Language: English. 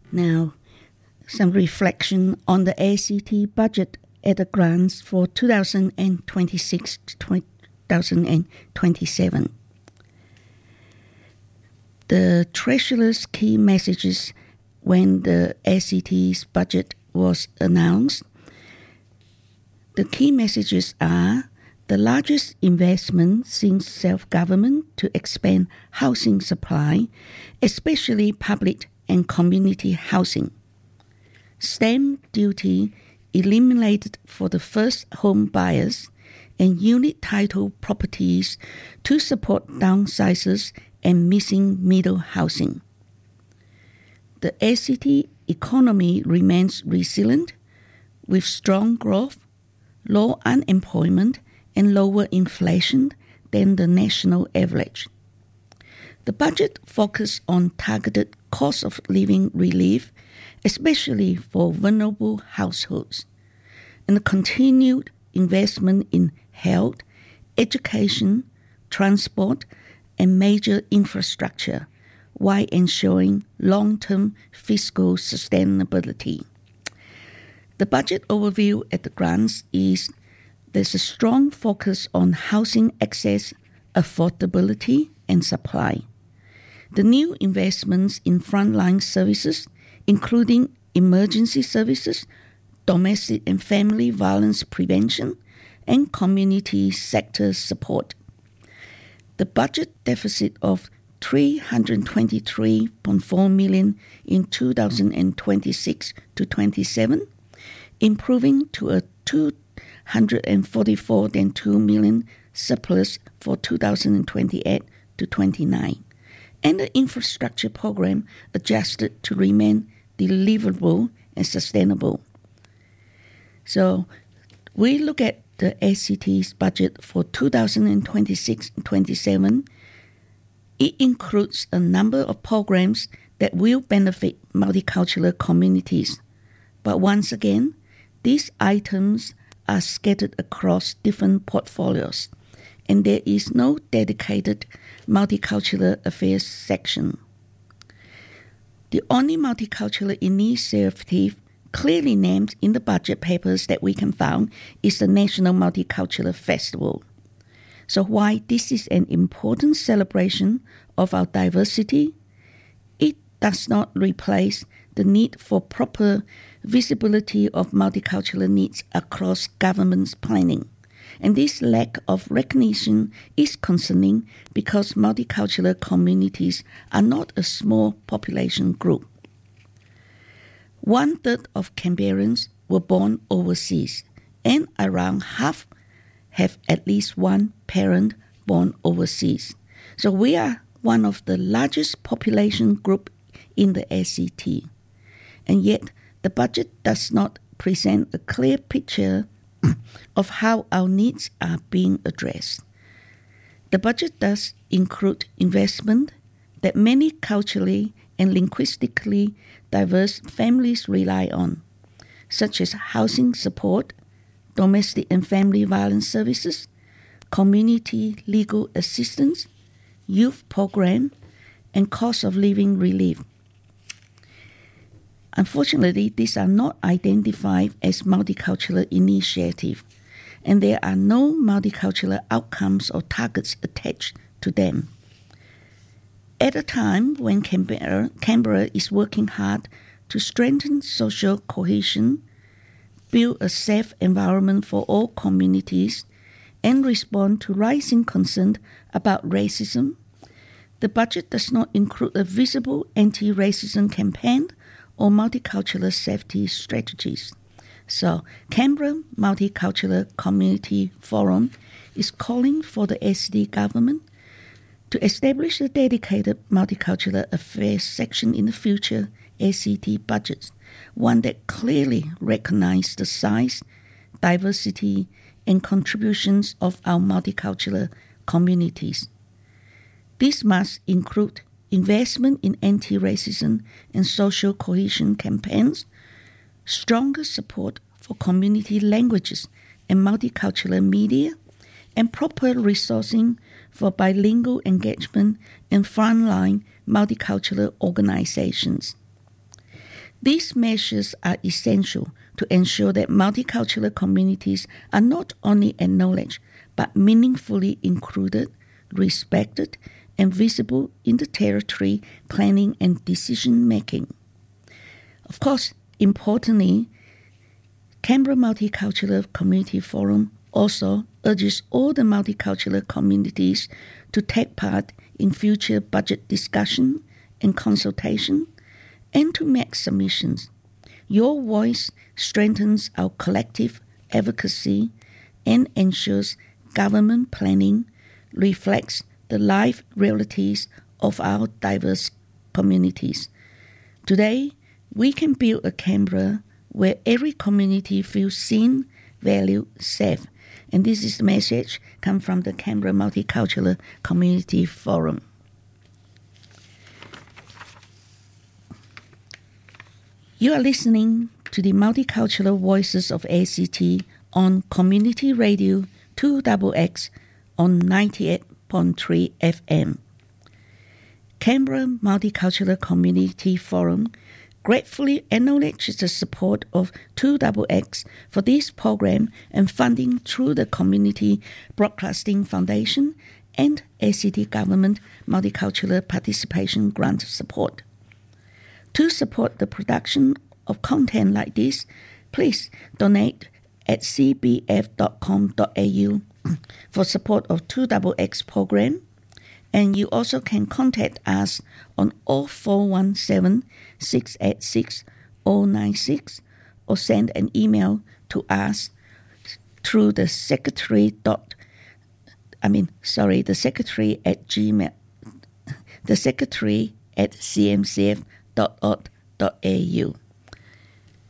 Now, some reflection on the ACT budget at a glance for 2026 to 2027. The Treasurer's key messages when the ACT's budget was announced. The key messages are the largest investment since self-government to expand housing supply, especially public and community housing. Stamp duty eliminated for the first home buyers and unit title properties to support downsizers and missing middle housing. The ACT economy remains resilient with strong growth, low unemployment, and lower inflation than the national average. The budget focused on targeted cost of living relief, especially for vulnerable households, and the continued investment in health, education, transport, and major infrastructure, while ensuring long-term fiscal sustainability. The budget overview at the glance is there's a strong focus on housing access, affordability, and supply. The new investments in frontline services, including emergency services, domestic and family violence prevention, and community sector support. The budget deficit of $323.4 million in 2026 to 27, improving to a $244.2 million surplus for 2028 to 29, and the infrastructure program adjusted to remain deliverable and sustainable. So we look at the ACT's budget for 2026-27. It includes a number of programs that will benefit multicultural communities. But once again, these items are scattered across different portfolios, and there is no dedicated multicultural affairs section. The only multicultural initiative clearly named in the budget papers that we can find is the National Multicultural Festival. So while this is an important celebration of our diversity, it does not replace the need for proper visibility of multicultural needs across government's planning. And this lack of recognition is concerning because multicultural communities are not a small population group. 1/3 of Canberrans were born overseas, and around half have at least one parent born overseas. So we are one of the largest population group in the ACT. And yet, the budget does not present a clear picture of how our needs are being addressed. The budget does include investment that many culturally and linguistically diverse families rely on, such as housing support, domestic and family violence services, community legal assistance, youth program, and cost of living relief. Unfortunately, these are not identified as multicultural initiatives, and there are no multicultural outcomes or targets attached to them. At a time when Canberra is working hard to strengthen social cohesion, build a safe environment for all communities, and respond to rising concern about racism, the budget does not include a visible anti-racism campaign or multicultural safety strategies. So, Canberra Multicultural Community Forum is calling for the ACT government to establish a dedicated multicultural affairs section in the future ACT budgets, one that clearly recognizes the size, diversity, and contributions of our multicultural communities. This must include investment in anti-racism and social cohesion campaigns, stronger support for community languages and multicultural media, and proper resourcing for bilingual engagement in frontline multicultural organizations. These measures are essential to ensure that multicultural communities are not only acknowledged but meaningfully included, respected, and visible in the territory planning and decision-making. Of course, importantly, Canberra Multicultural Community Forum also urges all the multicultural communities to take part in future budget discussion and consultation and to make submissions. Your voice strengthens our collective advocacy and ensures government planning reflects the life realities of our diverse communities. Today, we can build a Canberra where every community feels seen, valued, safe. And this is the message come from the Canberra Multicultural Community Forum. You are listening to the Multicultural Voices of ACT on Community Radio 2XX on 98.3 FM. Canberra Multicultural Community Forum gratefully acknowledges the support of 2XX for this program and funding through the Community Broadcasting Foundation and ACT Government Multicultural Participation Grant support. To support the production of content like this, please donate at cbf.com.au for support of 2XX program. And you also can contact us on 0417-686-096 or send an email to us through the secretary at cmcf.org.au.